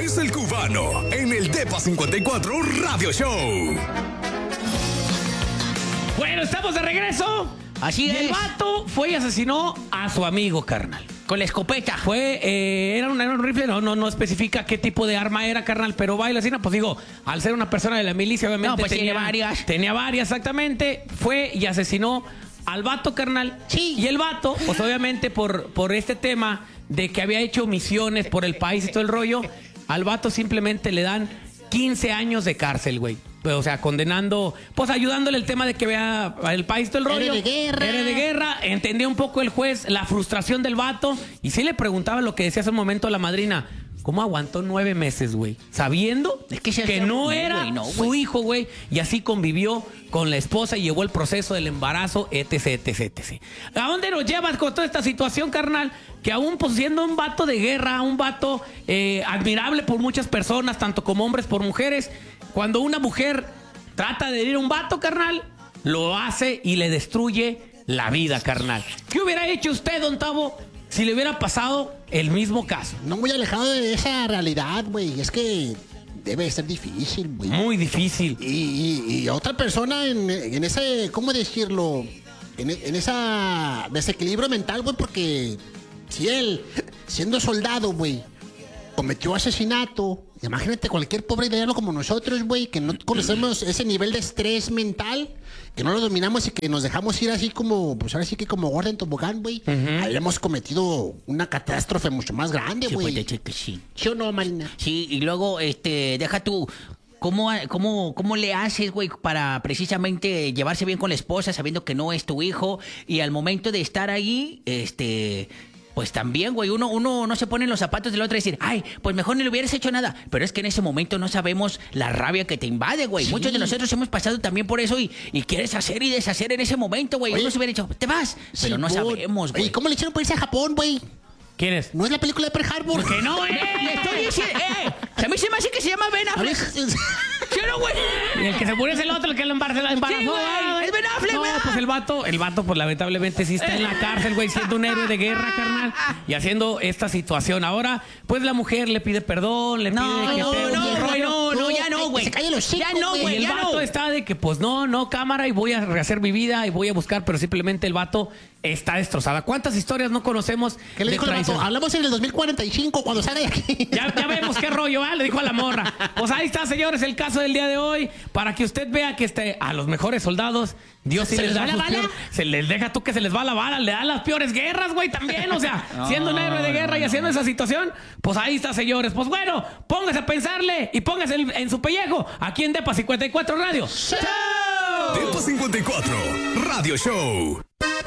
Luis el Cubano en el Depa 54 Radio Show. Bueno, estamos de regreso. Así y es. El vato fue y asesinó a su amigo, carnal. Con la escopeta. Era un rifle, no especifica qué tipo de arma era, carnal, pero va y la asesina, pues digo, al ser una persona de la milicia, obviamente No, pues tiene varias. Tenía varias, exactamente. Fue y asesinó al vato, carnal. Sí. Y el vato, pues obviamente por este tema de que había hecho misiones por el país y todo el rollo, al vato simplemente le dan 15 años de cárcel, güey. O sea, condenando, pues ayudándole el tema de que vea el país todo el rollo. Era de guerra. Entendía un poco el juez la frustración del vato. Y sí le preguntaba lo que decía hace un momento la madrina. ¿Cómo aguantó 9 meses, güey? Sabiendo Es que que no era güey, no, su güey. hijo, güey. Y así convivió con la esposa y llevó el proceso del embarazo, etc, etc, etc. ¿A dónde nos llevas con toda esta situación, carnal? Que aún pues, siendo un vato de guerra, un vato admirable por muchas personas, tanto como hombres por mujeres, cuando una mujer trata de herir a un vato, carnal, lo hace y le destruye la vida, carnal. ¿Qué hubiera hecho usted, don Tavo, si le hubiera pasado el mismo caso? No muy alejado de esa realidad, güey. Es que debe ser difícil, güey. Muy difícil. Y otra persona en ese, ¿cómo decirlo? En esa desequilibrio mental, güey, porque si él, siendo soldado, güey, cometió asesinato, imagínate cualquier pobre diablo como nosotros, güey, que no conocemos ese nivel de estrés mental, que no lo dominamos y que nos dejamos ir así como, pues ahora sí que como gorda en tobogán, güey. Ahí hemos cometido una catástrofe mucho más grande, Sí, güey. puede ser que sí. ¿Sí o no, Marina? Sí, y luego, deja tú. ¿Cómo le haces, güey, para precisamente llevarse bien con la esposa, sabiendo que no es tu hijo? Y al momento de estar ahí, pues también, güey, uno no se pone en los zapatos del otro y decir, ay, pues mejor no le hubieras hecho nada. Pero es que en ese momento no sabemos la rabia que te invade, güey. Sí. Muchos de nosotros hemos pasado también por eso y quieres hacer y deshacer en ese momento, güey. Oye. Uno se hubiera dicho, te vas, pero no sabemos, güey. ¿Y cómo le hicieron para irse a Japón, güey? ¿Quién es? ¿No es la película de Pearl Harbor? Que no, Le estoy diciendo, a mí se me hace que se llama Ben A ver, Affleck. ¿Sí o no, güey? Y el que se murió es el otro, el que lo embarazó. Sí, güey, es Ben Affleck, No, güey. pues el vato, pues lamentablemente sí está en la cárcel, güey, siendo un héroe de guerra, carnal, y haciendo esta situación. Ahora, pues la mujer le pide perdón, le pide que No, ya no, güey. Que se calle los hocico, Ya no, güey. Y güey, el ya vato no. está de que, pues no, cámara, y voy a rehacer mi vida y voy a buscar, pero simplemente el vato está destrozada. ¿Cuántas historias no conocemos? ¿Qué le de dijo el vato? traición? Hablamos en el 2045 cuando salga de aquí. Ya vemos qué rollo, ¿ah? Le dijo a la morra. Pues ahí está, señores, el caso del día de hoy. Para que usted vea que a los mejores soldados, Dios sí ¿Se les les da va la sus bala? peores- se les deja tú que se les va la bala, le da las peores guerras, güey, también. O sea, siendo un héroe de guerra y haciendo esa situación, pues ahí está, señores. Pues bueno, póngase a pensarle y póngase en su pellejo. Aquí en Depa 54 Radio. ¡Chao! Depa 54 Radio Show.